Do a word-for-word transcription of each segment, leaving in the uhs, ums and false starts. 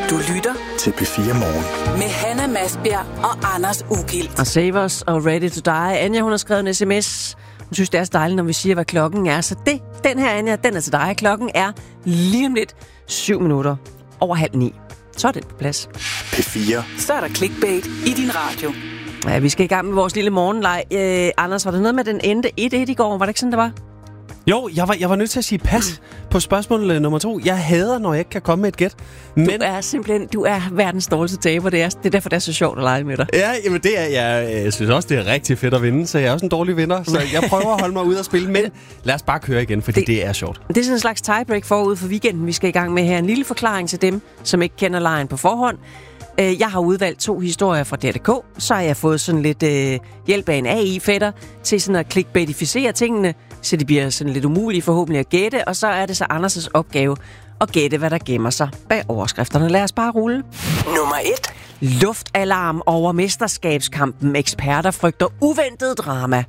Du lytter til P fire Morgen. Med Hanna Masbjerg og Anders Ugilt. Og Save Us og Ready to Die. Anja, hun har skrevet en sms. Hun synes, det er så dejligt, når vi siger, hvad klokken er. Så det, den her, Anja, den er til dig. Klokken er lige om lidt syv minutter over halv ni. Så er den på plads. P fire. Så er der clickbait i din radio. Ja, vi skal i gang med vores lille morgenleg. Øh, Anders, var der noget med, den endte et et i går? Var det ikke sådan, det var? Jo, jeg var, jeg var nødt til at sige pas mm. på spørgsmål uh, nummer to. Jeg hader, når jeg ikke kan komme med et gæt. Men... Du er simpelthen, du er verdens dårligste taber. Det er, det er derfor, det er så sjovt at lege med dig. Ja, jamen det er, jeg, jeg synes også, det er rigtig fedt at vinde, så jeg er også en dårlig vinder. Så jeg prøver at holde mig ud og spille, men lad os bare køre igen, fordi det, det er sjovt. Det er sådan en slags tiebreak forud for weekenden, vi skal i gang med her. En lille forklaring til dem, som ikke kender lejen på forhånd. Jeg har udvalgt to historier fra D R K, så har jeg fået sådan lidt øh, hjælp af en A I-fætter til sådan at clickbaitificere tingene, så det bliver sådan lidt umuligt forhåbentlig at gætte, og så er det så Anders' opgave at gætte, hvad der gemmer sig bag overskrifterne. Lad os bare rulle. Nummer et. Luftalarm over mesterskabskampen. Eksperter frygter uventet drama.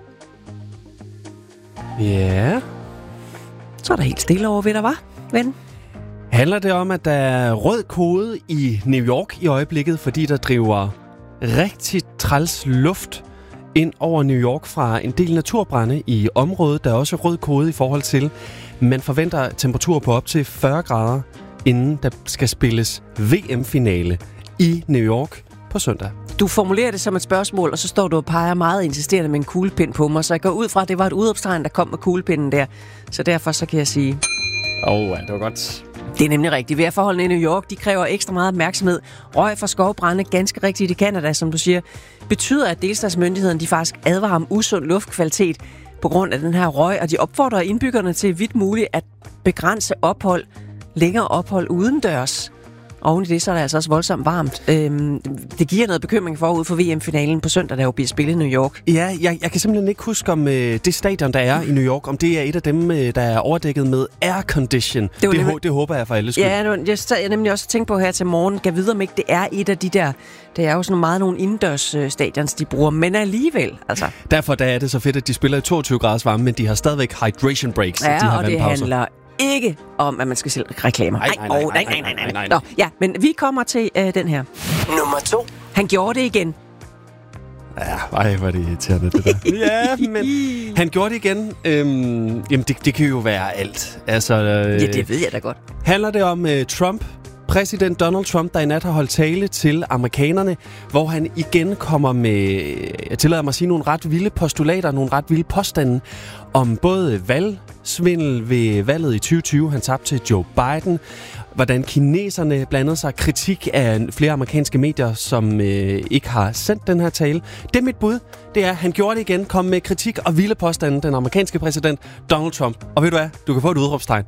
Ja. Så er der helt stille over ved der var, ven. Handler det om, at der er rød kode i New York i øjeblikket, fordi der driver rigtig træls luft ind over New York fra en del naturbrande i området. Der er også rød kode i forhold til, man forventer temperaturer på op til fyrre grader, inden der skal spilles V M-finale i New York på søndag. Du formulerer det som et spørgsmål, og så står du og peger meget insisterende med en kuglepind på mig, så jeg går ud fra, at det var et udopstegn, der kom med kuglepinden der. Så derfor så kan jeg sige... Åh, oh, ja, det var godt. Det er nemlig rigtigt. Vejrforholdene i New York, de kræver ekstra meget opmærksomhed. Røg fra skovbrænde, ganske rigtigt i Canada, som du siger, betyder, at delstatsmyndighederne de faktisk advarer om usund luftkvalitet på grund af den her røg, og de opfordrer indbyggerne til vidt muligt at begrænse ophold, længere ophold udendørs. Oven i det, så er det altså også voldsomt varmt. Øhm, det giver noget bekymring forud for V M-finalen på søndag, der jo bliver spillet i New York. Ja, jeg, jeg kan simpelthen ikke huske, om øh, det stadion, der er i New York, om det er et af dem, øh, der er overdækket med aircondition. Det, det, nemlig... det håber jeg for alle skyld. Ja, jeg sad nemlig også tænkt på her til morgen, kan vide, om ikke det er et af de der... Det er jo sådan meget nogle indendørs øh, stadions, de bruger, men alligevel, altså. Derfor der er det så fedt, at de spiller i toogtyve graders varme, men de har stadigvæk hydration breaks. Ja, de har og det handler... ikke om, at man skal sælge reklamer. Nej, nej, nej, nej, nej, nej, nej, nej. Nå, ja, men vi kommer til øh, den her. Nummer to. Han gjorde det igen. Ja, ej, hvor er det irriterende, det der. Ja, men han gjorde det igen. Øhm, jamen, det, det kan jo være alt. Altså, øh, ja, det ved jeg da godt. Handler det om øh, Trump? Præsident Donald Trump, der i nat har holdt tale til amerikanerne, hvor han igen kommer med, jeg tillader mig at sige, nogle ret vilde postulater, nogle ret vilde påstande om både valgsvindel ved valget i tyve tyve, han tabte til Joe Biden, hvordan kineserne blandede sig, kritik af flere amerikanske medier, som øh, ikke har sendt den her tale. Det er mit bud, det er, han gjorde det igen, kom med kritik og vilde påstande, den amerikanske præsident Donald Trump. Og ved du hvad, du kan få et udråbstegn.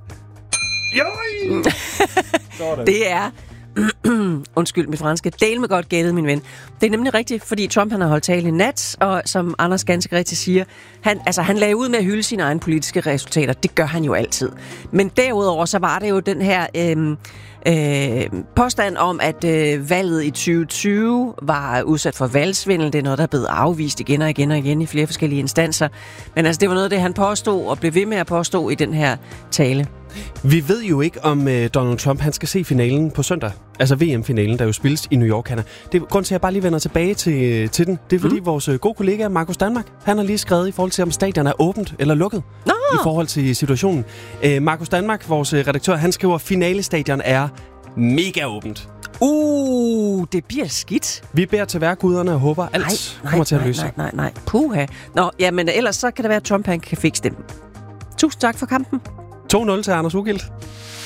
Det er, undskyld mit franske, del med godt gættet, min ven. Det er nemlig rigtigt, fordi Trump han har holdt tale i nat, og som Anders ganske rigtigt siger, han, altså, han lagde ud med at hylde sine egne politiske resultater. Det gør han jo altid. Men derudover, så var det jo den her øh, øh, påstand om, at øh, valget i tyve tyve var udsat for valgsvindel. Det er noget, der er blevet afvist igen og igen og igen i flere forskellige instanser. Men altså, det var noget af det, han påstod og blev ved med at påstå i den her tale. Vi ved jo ikke, om øh, Donald Trump han skal se finalen på søndag. Altså V M-finalen, der jo spilles i New York. Han er. Det er grund til, at jeg bare lige vender tilbage til, til den. Det er fordi, mm. vores øh, gode kollega Markus Danmark, han har lige skrevet i forhold til, om stadion er åbent eller lukket. Nå! I forhold til situationen. Øh, Markus Danmark, vores øh, redaktør, han skriver, at finalestadion er mega åbent. Uh, det bliver skidt. Vi beder til værkuderne og håber, alt nej, nej, kommer til at løse. Nej, nej, nej, nej. Puha. Nå, ja, men ellers så kan det være, at Trump han kan fikse dem. Tusind tak for kampen. to nul til Anders Ugilt.